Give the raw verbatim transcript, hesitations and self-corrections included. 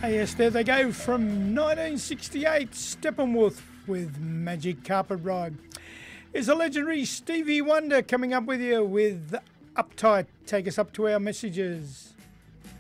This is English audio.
Ah, yes, there they go from nineteen sixty-eight, Steppenwolf with Magic Carpet Ride. Is a legendary Stevie Wonder coming up with you with Uptight. Take us up to our messages.